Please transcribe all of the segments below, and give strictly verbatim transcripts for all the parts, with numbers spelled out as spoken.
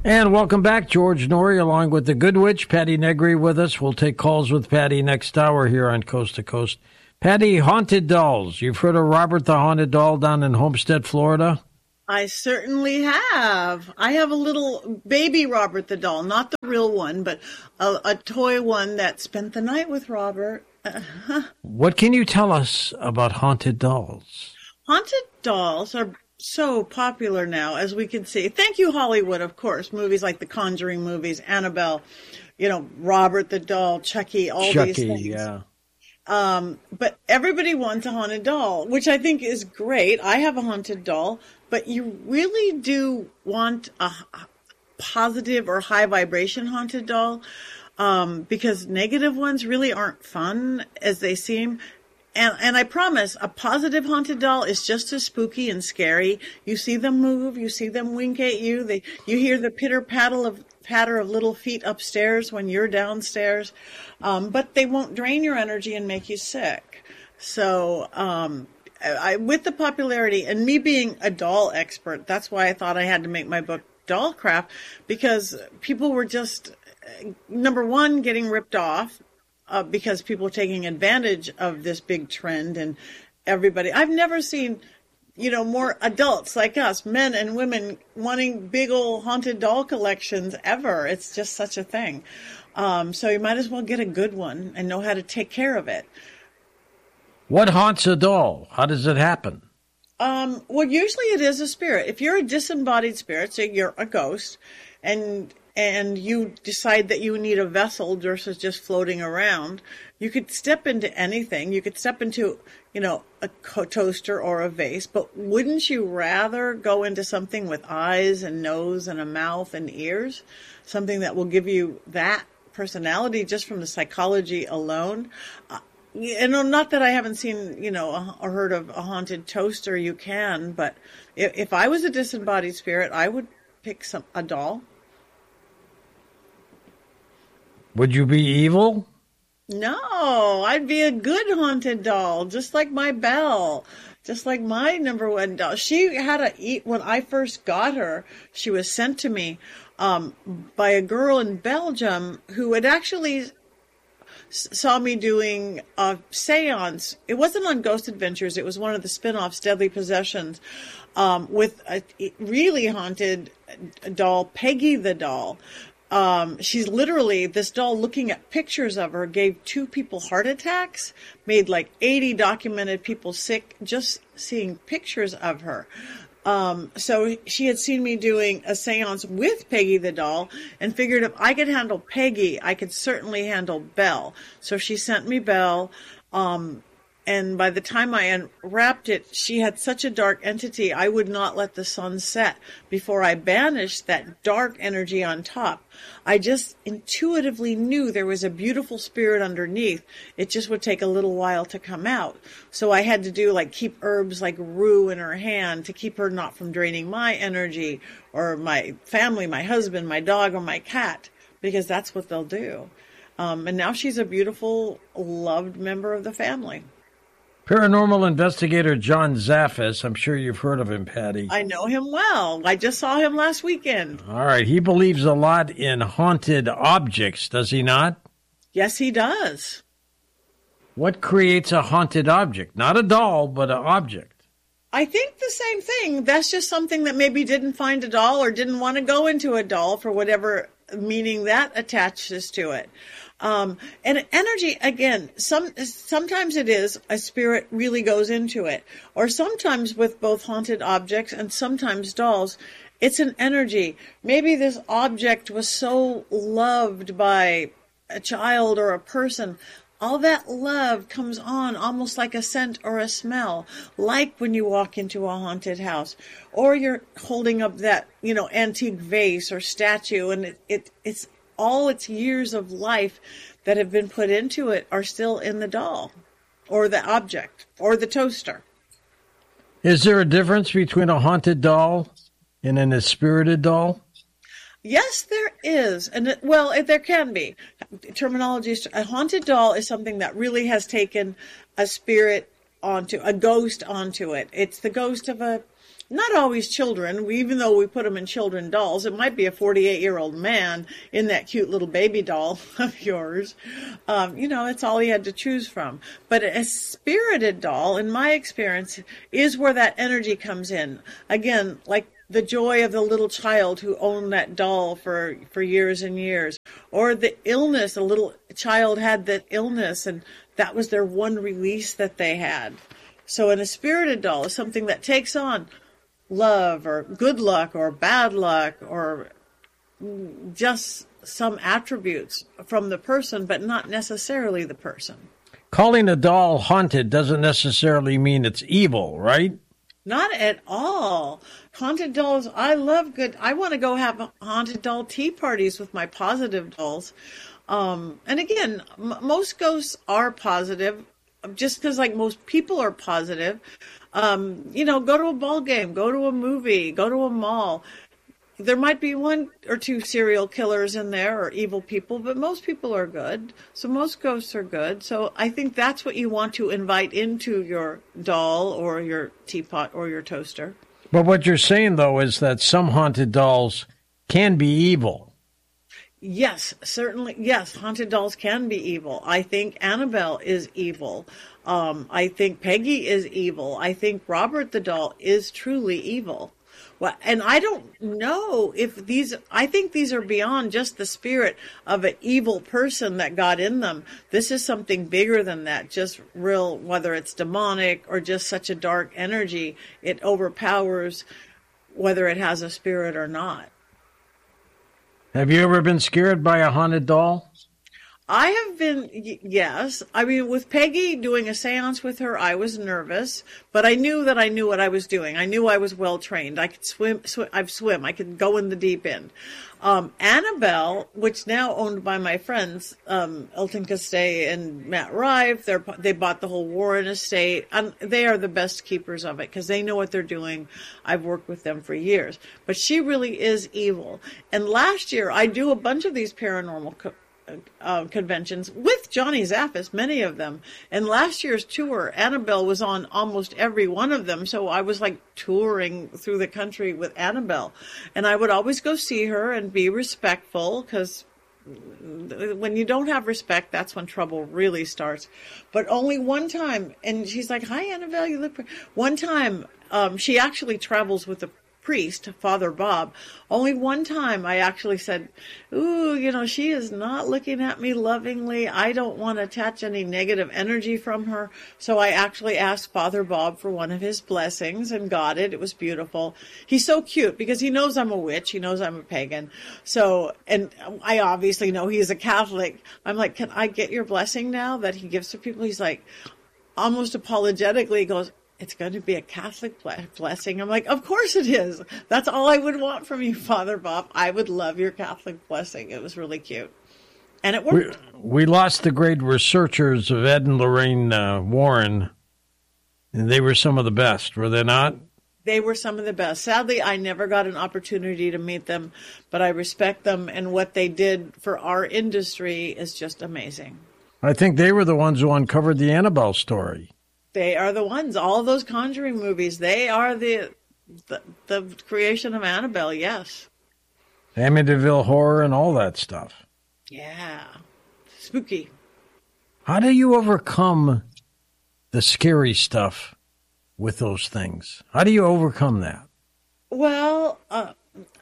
And welcome back, George Noory, along with the Good Witch, Patty Negri, with us. We'll take calls with Patty next hour here on Coast to Coast. Patty, haunted dolls. You've heard of Robert the Haunted Doll down in Homestead, Florida? I certainly have. I have a little baby Robert the doll, not the real one, but a, a toy one that spent the night with Robert. What can you tell us about haunted dolls? Haunted dolls are so popular now, as we can see. Thank you, Hollywood, of course. Movies like the Conjuring movies, Annabelle, you know, Robert the doll, Chucky, all Chucky, these things. yeah. Um, but everybody wants a haunted doll, which I think is great. I have a haunted doll, but you really do want a positive or high vibration haunted doll, um, because negative ones really aren't fun as they seem. And and I promise, a positive haunted doll is just as spooky and scary. You see them move, you see them wink at you. They you hear the pitter paddle of patter of little feet upstairs when you're downstairs, um, but they won't drain your energy and make you sick. So, um, I, with the popularity and me being a doll expert, that's why I thought I had to make my book Doll Craft, because people were just number one getting ripped off. Uh, because people are taking advantage of this big trend, and everybody, I've never seen, you know, more adults like us, men and women, wanting big old haunted doll collections ever. It's just such a thing. Um, so you might as well get a good one and know how to take care of it. What haunts a doll? How does it happen? Um, well, usually it is a spirit. If you're a disembodied spirit, say you're a ghost, and and you decide that you need a vessel versus just floating around, you could step into anything. You could step into, you know, a toaster or a vase, but wouldn't you rather go into something with eyes and nose and a mouth and ears? Something that will give you that personality just from the psychology alone? Uh, you know, not that I haven't seen, you know, or heard of a haunted toaster. You can, but if, if I was a disembodied spirit, I would pick some a doll. Would you be evil? No, I'd be a good haunted doll, just like my Belle, just like my number one doll. She had a eat when I first got her. She was sent to me um, by a girl in Belgium who had actually saw me doing a seance. It wasn't on Ghost Adventures. It was one of the spin-offs, Deadly Possessions, um, with a really haunted doll, Peggy the doll. Um, she's literally, this doll, looking at pictures of her, gave two people heart attacks, made like eighty documented people sick just seeing pictures of her. Um, so she had seen me doing a seance with Peggy the doll and figured if I could handle Peggy, I could certainly handle Belle. So she sent me Belle. Um, and by the time I unwrapped it, she had such a dark entity, I would not let the sun set before I banished that dark energy on top. I just intuitively knew there was a beautiful spirit underneath. It just would take a little while to come out. So I had to do like keep herbs like rue in her hand to keep her not from draining my energy or my family, my husband, my dog, or my cat, because that's what they'll do. Um, and now she's a beautiful, loved member of the family. Paranormal investigator John Zaffis, I'm sure you've heard of him, Patty. I know him well. I just saw him last weekend. All right. He believes a lot in haunted objects, does he not? Yes, he does. What creates a haunted object? Not a doll, but an object. I think the same thing. That's just something that maybe didn't find a doll or didn't want to go into a doll for whatever meaning that attaches to it. Um, and energy, again, some sometimes it is a spirit really goes into it, or sometimes with both haunted objects and sometimes dolls, it's an energy. Maybe this object was so loved by a child or a person. All that love comes on almost like a scent or a smell, like when you walk into a haunted house, or you're holding up that, you know, antique vase or statue, and it, it it's all its years of life that have been put into it are still in the doll or the object or the toaster. Is there a difference between a haunted doll and an spirited doll? Yes, there is. And it, well, it, there can be. Terminology is, a haunted doll is something that really has taken a spirit onto, a ghost onto it. It's the ghost of a not always children, we, even though we put them in children dolls. It might be a forty-eight-year-old man in that cute little baby doll of yours. Um, you know, that's all he had to choose from. But a spirited doll, in my experience, is where that energy comes in. Again, like the joy of the little child who owned that doll for, for years and years. Or the illness, a little child had that illness, and that was their one release that they had. So in a spirited doll is something that takes on love or good luck or bad luck or just some attributes from the person, but not necessarily the person. Calling a doll haunted doesn't necessarily mean it's evil, right? Not at all. Haunted dolls, I love good. I want to go have haunted doll tea parties with my positive dolls. Um, and again, m- most ghosts are positive, just because like most people are positive. Um, you know, go to a ball game, go to a movie, go to a mall. There might be one or two serial killers in there or evil people, but most people are good. So most ghosts are good. So I think that's what you want to invite into your doll or your teapot or your toaster. But what you're saying, though, is that some haunted dolls can be evil. Yes, certainly. Yes, haunted dolls can be evil. I think Annabelle is evil. Um, I think Peggy is evil. I think Robert the doll is truly evil. Well, and I don't know if these, I think these are beyond just the spirit of an evil person that got in them. This is something bigger than that, just real, whether it's demonic or just such a dark energy, it overpowers whether it has a spirit or not. Have you ever been scared by a haunted doll? I have been, y- yes. I mean, with Peggy, doing a seance with her, I was nervous, but I knew that I knew what I was doing. I knew I was well trained. I could swim, sw- I've swim. I could go in the deep end. Um, Annabelle, which now owned by my friends, um, Elton Castay and Matt Rife, they're, they bought the whole Warren estate, and they are the best keepers of it because they know what they're doing. I've worked with them for years, but she really is evil. And last year, I do a bunch of these paranormal co- Uh, conventions with Johnny Zaffis, many of them. And last year's tour, Annabelle was on almost every one of them. So I was like touring through the country with Annabelle. And I would always go see her and be respectful because when you don't have respect, that's when trouble really starts. But only one time, and she's like, "Hi, Annabelle, you look pretty." One time, um, she actually travels with the priest, Father Bob. Only one time I actually said, "Ooh, you know, she is not looking at me lovingly. I don't want to attach any negative energy from her." So I actually asked Father Bob for one of his blessings and got it. It was beautiful. He's so cute because he knows I'm a witch. He knows I'm a pagan. So, and I obviously know he's a Catholic. I'm like, "Can I get your blessing now?" That he gives to people. He's like, almost apologetically, he goes, "It's going to be a Catholic blessing." I'm like, "Of course it is. That's all I would want from you, Father Bob. I would love your Catholic blessing." It was really cute. And it worked. We, we lost the great researchers of Ed and Lorraine uh, Warren, and they were some of the best, were they not? They were some of the best. Sadly, I never got an opportunity to meet them, but I respect them, and what they did for our industry is just amazing. I think they were the ones who uncovered the Annabelle story. They are the ones. All those Conjuring movies, they are the the, the creation of Annabelle, yes. Amityville Horror and all that stuff. Yeah. Spooky. How do you overcome the scary stuff with those things? How do you overcome that? Well, uh,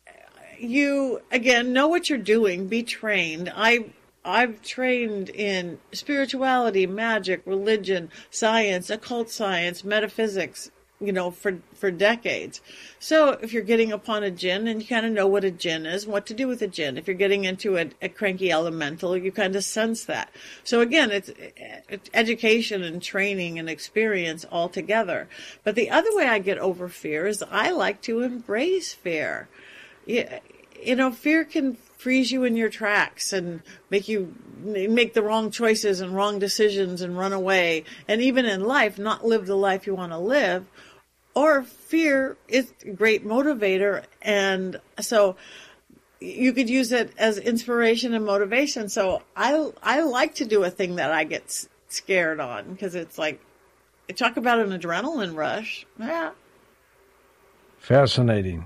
you, again, know what you're doing. Be trained. I I've trained in spirituality, magic, religion, science, occult science, metaphysics, you know, for, for decades. So if you're getting upon a jinn, and you kind of know what a jinn is, what to do with a jinn. If you're getting into a, a cranky elemental, you kind of sense that. So again, it's, it's education and training and experience all together. But the other way I get over fear is I like to embrace fear. Yeah, you know, fear can freeze you in your tracks and make you make the wrong choices and wrong decisions and run away. And even in life, not live the life you want to live. Or fear is a great motivator. And so you could use it as inspiration and motivation. So I, I like to do a thing that I get scared on because it's like, talk about an adrenaline rush. Yeah. Fascinating.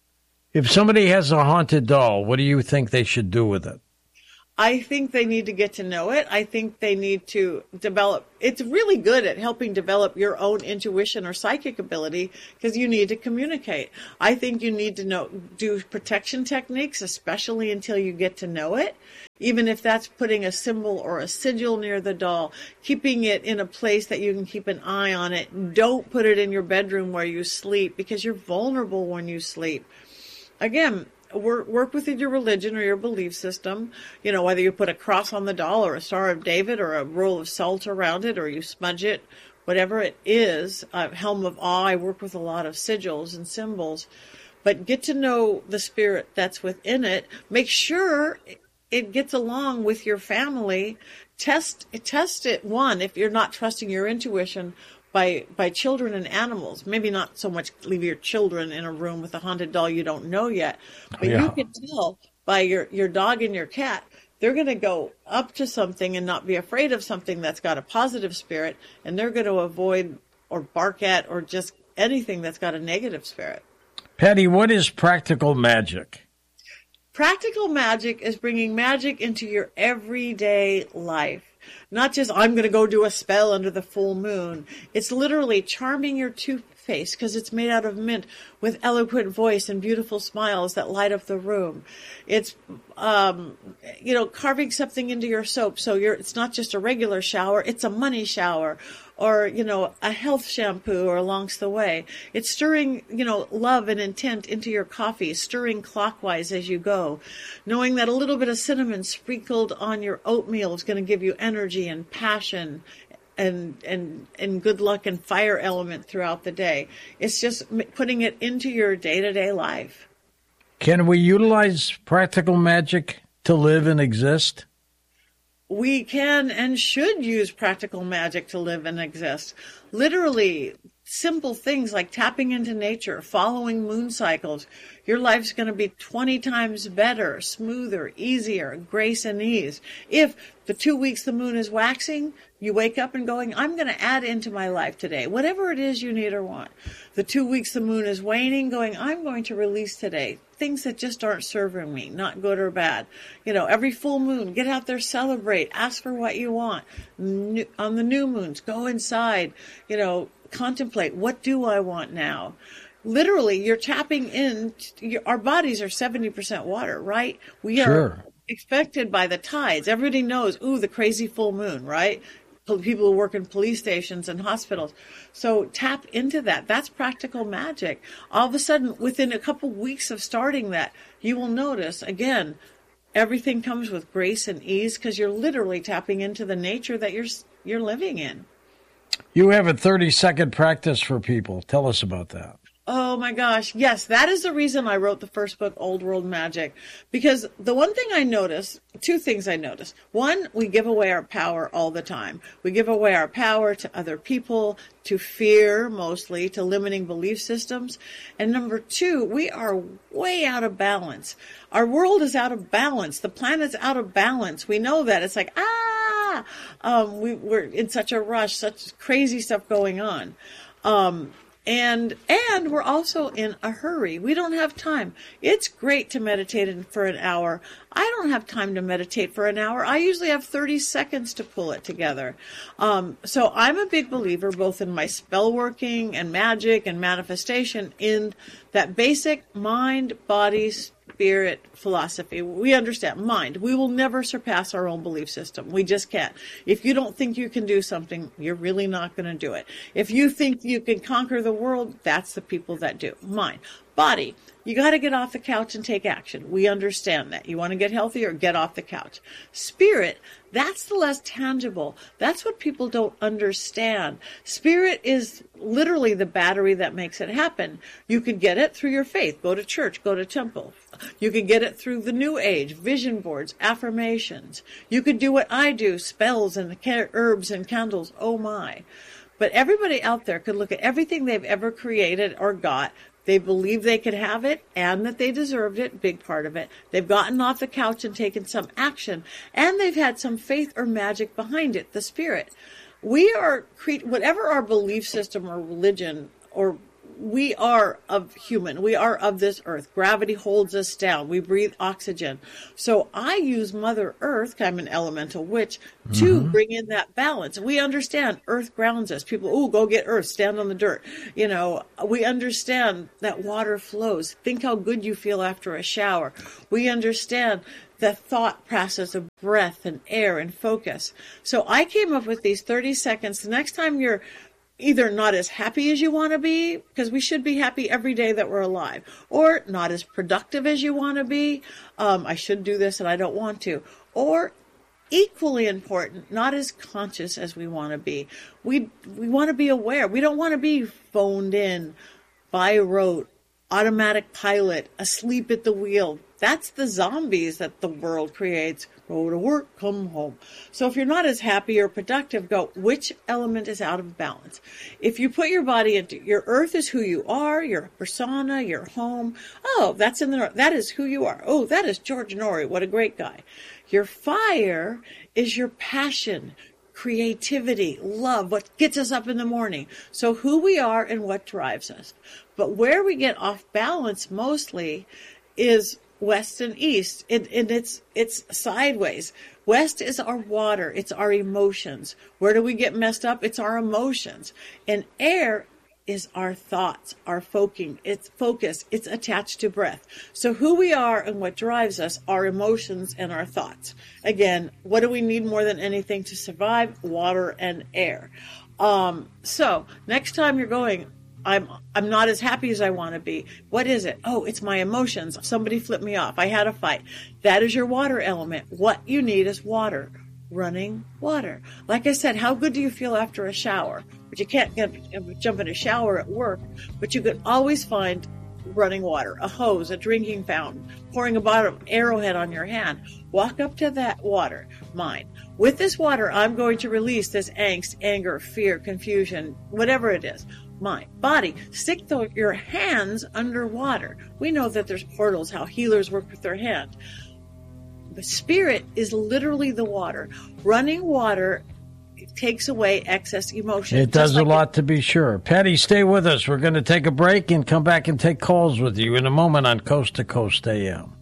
If somebody has a haunted doll, what do you think they should do with it? I think they need to get to know it. I think they need to develop. It's really good at helping develop your own intuition or psychic ability because you need to communicate. I think you need to know, do protection techniques, especially until you get to know it. Even if that's putting a symbol or a sigil near the doll, keeping it in a place that you can keep an eye on it. Don't put it in your bedroom where you sleep because you're vulnerable when you sleep. Again, Work, work within your religion or your belief system, you know, whether you put a cross on the doll or a Star of David or a roll of salt around it or you smudge it, whatever it is, uh, Helm of Awe. I work with a lot of sigils and symbols, but get to know the spirit that's within it. Make sure it gets along with your family. Test, test it, one, if you're not trusting your intuition, by by children and animals. Maybe not so much leave your children in a room with a haunted doll you don't know yet, but yeah. You can tell by your, your dog and your cat, they're going to go up to something and not be afraid of something that's got a positive spirit, and they're going to avoid or bark at or just anything that's got a negative spirit. Patty, what is practical magic? Practical magic is bringing magic into your everyday life. Not just, I'm going to go do a spell under the full moon. It's literally charming your toothpaste because it's made out of mint with eloquent voice and beautiful smiles that light up the room. It's, um, you know, carving something into your soap. So you're, it's not just a regular shower. It's a money shower or, you know, a health shampoo or along the way. It's stirring, you know, love and intent into your coffee, stirring clockwise as you go, knowing that a little bit of cinnamon sprinkled on your oatmeal is going to give you energy and passion and, and, and good luck and fire element throughout the day. It's just putting it into your day-to-day life. Can we utilize practical magic to live and exist? We can and should use practical magic to live and exist. Literally, simple things like tapping into nature, following moon cycles. Your life's going to be twenty times better, smoother, easier, grace and ease. If the two weeks the moon is waxing, you wake up and going, I'm going to add into my life today, whatever it is you need or want. The two weeks the moon is waning, going, I'm going to release today things that just aren't serving me, not good or bad. You know, every full moon, get out there, celebrate, ask for what you want. New, on the new moons, go inside, you know, contemplate, what do I want now? Literally, you're tapping in. Your, our bodies are seventy percent water, right? We are sure. Expected by the tides. Everybody knows, ooh, the crazy full moon, right? People who work in police stations and hospitals. So tap into that. That's practical magic. All of a sudden, within a couple weeks of starting that, you will notice, again, everything comes with grace and ease because you're literally tapping into the nature that you're you're living in. You have a thirty-second practice for people. Tell us about that. Oh my gosh. Yes, that is the reason I wrote the first book, Old World Magic. Because the one thing I noticed, two things I noticed. One, we give away our power all the time. We give away our power to other people, to fear mostly, to limiting belief systems. And number two, we are way out of balance. Our world is out of balance. The planet's out of balance. We know that. It's like, ah, um, we, we're in such a rush, such crazy stuff going on. Um, And and we're also in a hurry. We don't have time. It's great to meditate in for an hour. I don't have time to meditate for an hour. I usually have thirty seconds to pull it together. Um, so I'm a big believer both in my spell working and magic and manifestation in that basic mind, body, spirit philosophy. We understand mind. We will never surpass our own belief system. We just can't. If you don't think you can do something, you're really not going to do it. If you think you can conquer the world, that's the people that do. Mind. Body. You got to get off the couch and take action. We understand that. You want to get healthier? Get off the couch. Spirit. That's the less tangible. That's what people don't understand. Spirit is literally the battery that makes it happen. You can get it through your faith. Go to church. Go to temple. You can get it through the new age, vision boards, affirmations. You could do what I do, spells and herbs and candles. Oh my. But everybody out there could look at everything they've ever created or got. They believe they could have it and that they deserved it, big part of it. They've gotten off the couch and taken some action, and they've had some faith or magic behind it, the spirit. We are, whatever our belief system or religion or we are of human. We are of this earth. Gravity holds us down. We breathe oxygen. So I use Mother Earth, I'm an elemental witch, to mm-hmm. bring in that balance. We understand earth grounds us. People, oh, go get earth, stand on the dirt. You know, we understand that water flows. Think how good you feel after a shower. We understand the thought process of breath and air and focus. So I came up with these thirty seconds. The next time you're either not as happy as you want to be, because we should be happy every day that we're alive, or not as productive as you want to be. Um, I should do this and I don't want to. Or equally important, not as conscious as we want to be. We we want to be aware. We don't want to be phoned in, by rote, automatic pilot, asleep at the wheel. That's the zombies that the world creates. Go to work, come home. So if you're not as happy or productive, go, which element is out of balance? If you put your body into, your earth is who you are, your persona, your home. Oh, that's in the, that is who you are. Oh, that is George Norrie. What a great guy. Your fire is your passion, creativity, love, what gets us up in the morning. So who we are and what drives us. But where we get off balance mostly is west and east, and, and it's it's sideways. West is our water, it's our emotions. Where do we get messed up? It's our emotions. And air is our thoughts, our focusing, it's focus, it's attached to breath. So who we are and what drives us, our emotions and our thoughts. Again, what do we need more than anything to survive? Water and air. Um, so next time you're going, I'm I'm not as happy as I want to be. What is it? Oh, it's my emotions. Somebody flipped me off. I had a fight. That is your water element. What you need is water. Running water. Like I said, how good do you feel after a shower? But you can't get, jump in a shower at work, but you could always find running water, a hose, a drinking fountain, pouring a bottle of Arrowhead on your hand. Walk up to that water, mine. With this water, I'm going to release this angst, anger, fear, confusion, whatever it is. Mind, body, stick the, your hands underwater. We know that there's portals, how healers work with their hand. But spirit is literally the water. Running water takes away excess emotion. It does like a lot it, to be sure. Patty, stay with us. We're going to take a break and come back and take calls with you in a moment on Coast to Coast A M.